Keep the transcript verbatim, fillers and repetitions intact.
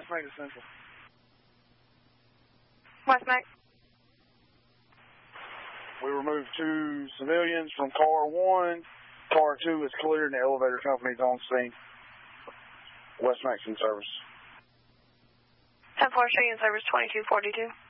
Max Central. West Max. We removed two civilians from car one. Car two is cleared and the elevator company is on scene. West Max in service. ten four, show you in service twenty-two forty-two.